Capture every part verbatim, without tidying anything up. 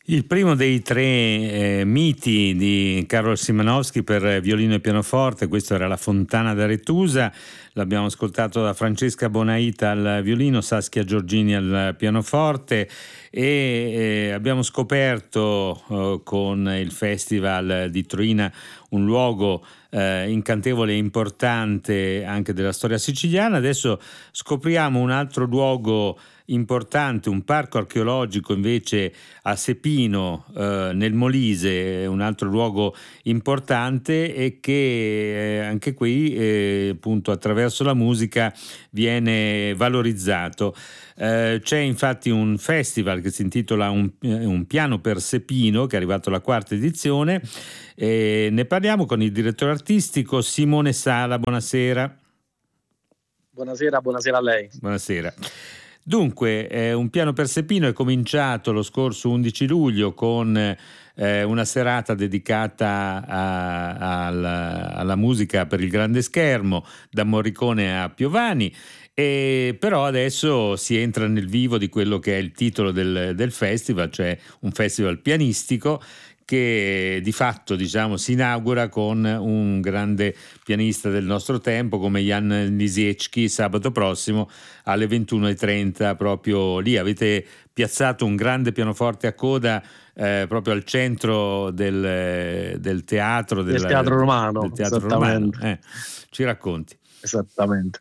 Il primo dei tre eh, miti di Karol Szymanowski per violino e pianoforte, questo era La Fontana d'Aretusa, l'abbiamo ascoltato da Francesca Bonaita al violino, Saskia Giorgini al pianoforte e eh, abbiamo scoperto eh, con il Festival di Troina un luogo eh, incantevole e importante anche della storia siciliana. Adesso scopriamo un altro luogo importante, un parco archeologico invece a Sepino eh, nel Molise, un altro luogo importante e che eh, anche qui eh, appunto attraverso la musica viene valorizzato. Eh, c'è infatti un festival che si intitola un, un piano per Sepino, che è arrivato alla quarta edizione, e ne parliamo con il direttore artistico Simone Sala. Buonasera. Buonasera, buonasera a lei. Buonasera. Dunque, eh, un piano per Sepino è cominciato lo scorso undici luglio con eh, una serata dedicata a, a, alla, alla musica per il grande schermo, da Morricone a Piovani, e però adesso si entra nel vivo di quello che è il titolo del, del festival, cioè un festival pianistico che di fatto, diciamo, si inaugura con un grande pianista del nostro tempo come Jan Lisiecki sabato prossimo alle ventuno e trenta. Proprio lì avete piazzato un grande pianoforte a coda eh, proprio al centro del, del teatro del, del teatro romano, del teatro romano. Eh, ci racconti? Esattamente.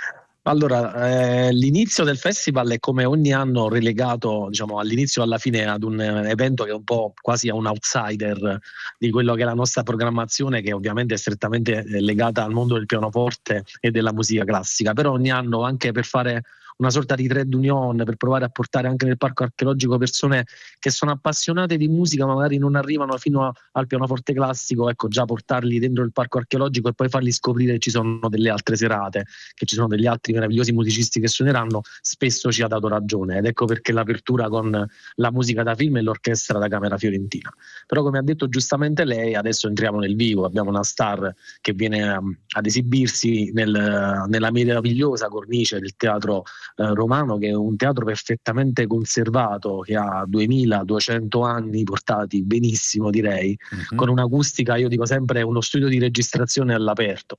Allora, eh, l'inizio del festival è come ogni anno relegato, diciamo, all'inizio e alla fine ad un evento che è un po' quasi a un outsider di quello che è la nostra programmazione, che ovviamente è strettamente legata al mondo del pianoforte e della musica classica, però ogni anno, anche per fare una sorta di trade union, per provare a portare anche nel parco archeologico persone che sono appassionate di musica ma magari non arrivano fino a, al pianoforte classico, ecco, già portarli dentro il parco archeologico e poi farli scoprire che ci sono delle altre serate, che ci sono degli altri meravigliosi musicisti che suoneranno, spesso ci ha dato ragione, ed ecco perché l'apertura con la musica da film e l'orchestra da Camera Fiorentina. Però, come ha detto giustamente lei, adesso entriamo nel vivo, abbiamo una star che viene um, ad esibirsi nel, nella meravigliosa cornice del teatro Eh, romano, che è un teatro perfettamente conservato, che ha duemiladuecento anni portati benissimo, direi, uh-huh. Con un'acustica, io dico sempre, uno studio di registrazione all'aperto.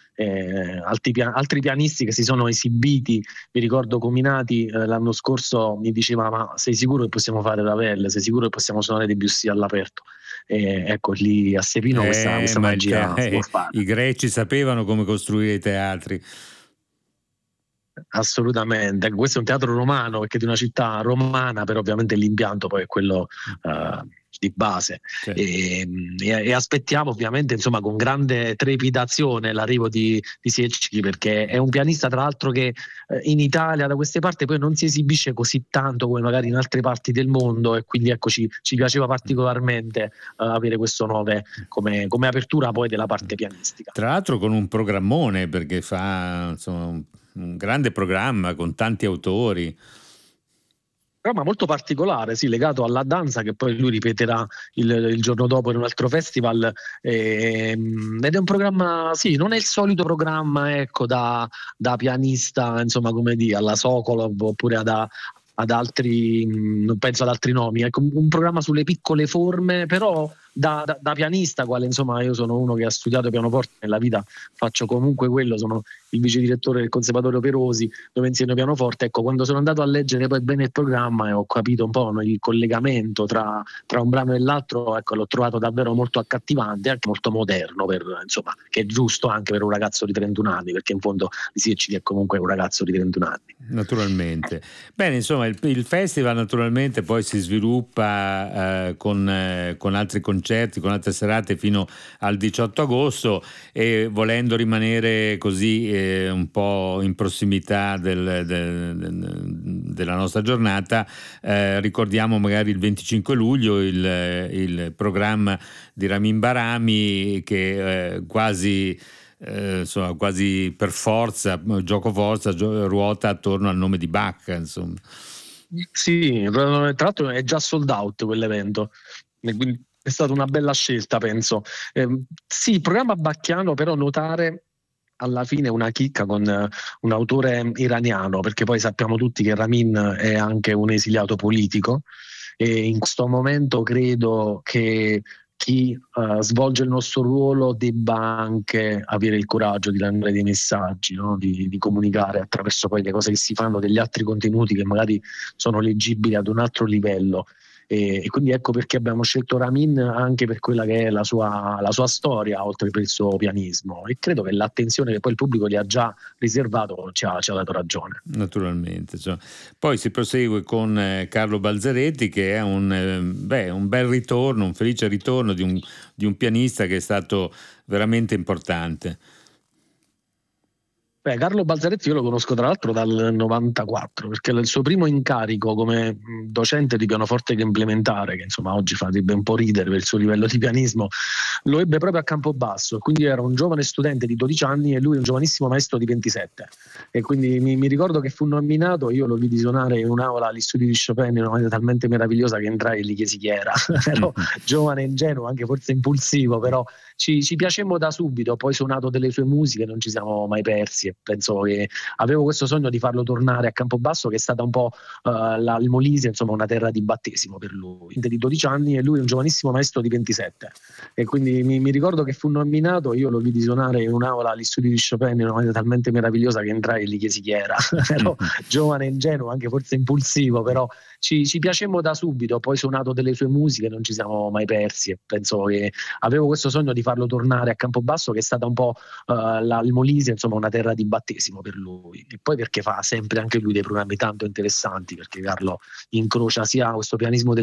Eh, altri, pian- altri pianisti che si sono esibiti, mi ricordo Cominati eh, l'anno scorso mi diceva: ma sei sicuro che possiamo fare Ravel? Sei sicuro che possiamo suonare Debussy all'aperto? Eh, ecco, lì a Sepino eh, questa, questa magia te- si può fare. I greci sapevano come costruire i teatri. Assolutamente, questo è un teatro romano perché è di una città romana, però ovviamente l'impianto poi è quello uh, di base. Sì. E, e, e aspettiamo ovviamente, insomma, con grande trepidazione l'arrivo di, di Siecki, perché è un pianista tra l'altro che eh, in Italia da queste parti poi non si esibisce così tanto come magari in altre parti del mondo, e quindi ecco ci, ci piaceva particolarmente uh, avere questo nove come, come apertura poi della parte pianistica. Tra l'altro con un programmone, perché fa insomma un un grande programma con tanti autori. Programma molto particolare, sì, legato alla danza, che poi lui ripeterà il, il giorno dopo in un altro festival, ehm, ed è un programma, sì, non è il solito programma, ecco, da, da pianista, insomma, come dire, alla Sokolov oppure ad, ad altri, non penso ad altri nomi, ecco, un programma sulle piccole forme, però Da, da, da pianista, quale insomma io sono uno che ha studiato pianoforte nella vita, faccio comunque quello, sono il vice direttore del Conservatorio Perosi dove insegno pianoforte. Ecco, quando sono andato a leggere poi bene il programma e ho capito un po' no, il collegamento tra, tra un brano e l'altro, ecco, l'ho trovato davvero molto accattivante e anche molto moderno, per, insomma, che è giusto anche per un ragazzo di trentuno anni, perché in fondo Lisiecki è comunque un ragazzo di trentuno anni. Naturalmente. Bene, insomma, il, il festival naturalmente poi si sviluppa eh, con, eh, con altri concerti, con altre serate fino al diciotto agosto, e volendo rimanere così eh, un po' in prossimità del, del, del, della nostra giornata, eh, ricordiamo magari il venticinque luglio il, il programma di Ramin Barami, che eh, quasi Eh, insomma, quasi per forza, gioco forza, gio- ruota attorno al nome di Bach, insomma. Sì, tra l'altro è già sold out quell'evento, quindi è stata una bella scelta, penso. Eh, sì, il programma bacchiano, però notare alla fine una chicca con uh, un autore iraniano, perché poi sappiamo tutti che Ramin è anche un esiliato politico. e in questo momento credo che chi uh, svolge il nostro ruolo debba anche avere il coraggio di lanciare dei messaggi, no? di, di comunicare attraverso poi le cose che si fanno, degli altri contenuti che magari sono leggibili ad un altro livello. E, e quindi ecco perché abbiamo scelto Ramin, anche per quella che è la sua, la sua storia, oltre per il suo pianismo, e credo che l'attenzione che poi il pubblico gli ha già riservato ci ha, ci ha dato ragione. Naturalmente, cioè. Poi si prosegue con eh, Carlo Balzaretti, che è un, eh, beh, un bel ritorno, un felice ritorno di un, di un pianista che è stato veramente importante. Beh, Carlo Balzaretti io lo conosco tra l'altro dal novantaquattro, perché il suo primo incarico come docente di pianoforte complementare, che insomma oggi farebbe un po' ridere per il suo livello di pianismo, lo ebbe proprio a Campobasso. Quindi era un giovane studente di dodici anni e lui un giovanissimo maestro di ventisette. E quindi mi, mi ricordo che fu nominato, io lo vidi suonare in un'aula agli studi di Chopin in una maniera talmente meravigliosa che entrai e gli chiesi chi era. Ero giovane, ingenuo, anche forse impulsivo, però ci, ci piacemmo da subito. Poi suonato delle sue musiche, non ci siamo mai persi. Penso che avevo questo sogno di farlo tornare a Campobasso, che è stata un po' uh, la, il Molise, insomma una terra di battesimo per lui, di dodici anni e lui un giovanissimo maestro di ventisette. E quindi mi, mi ricordo che fu nominato, io lo vidi suonare in un'aula agli studi di Chopin in una maniera talmente meravigliosa che entrai e gli chiesi chi era. Ero giovane, ingenuo, anche forse impulsivo, però ci, ci piacemmo da subito. Poi suonato delle sue musiche, non ci siamo mai persi, e penso che avevo questo sogno di farlo tornare a Campobasso, che è stata un po' uh, la, il Molise, insomma una terra di battesimo per lui. E poi perché fa sempre anche lui dei programmi tanto interessanti, perché Carlo incrocia sia questo pianismo del